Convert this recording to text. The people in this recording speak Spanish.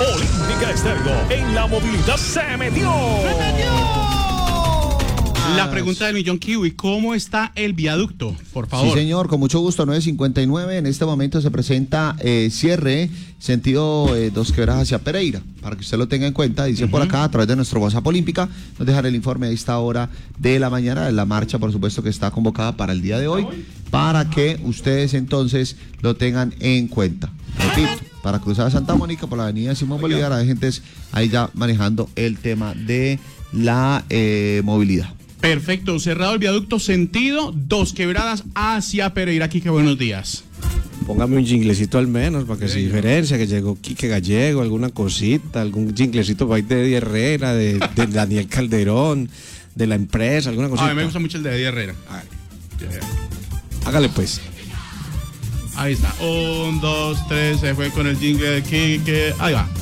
Olímpica Estéreo, en la movilidad se metió. La pregunta del millón, Kiwi, ¿cómo está el viaducto? Por favor. Sí, señor, con mucho gusto, 9:59. En este momento se presenta cierre, sentido Dos Quebradas hacia Pereira, para que usted lo tenga en cuenta. Dice por acá, a través de nuestro WhatsApp Olímpica, nos dejan el informe a esta hora de la mañana, de la marcha, por supuesto, que está convocada para el día de hoy, para que ustedes entonces lo tengan en cuenta. Repito, para cruzar a Santa Mónica por la avenida Simón Bolívar, hay gente ahí ya manejando el tema de la movilidad. Perfecto, cerrado el viaducto, sentido Dos Quebradas hacia Pereira. Quique, buenos días. Póngame un jinglecito al menos para que se diferencie, que llegó Quique Gallego, alguna cosita, algún jinglecito para ir de Eddie Herrera, de Daniel Calderón, de la empresa, alguna cosita. A mí me gusta mucho el de Eddie Herrera. Hágale pues. Ahí está. 1, 2, 3, se fue con el jingle de Quique. Ahí va.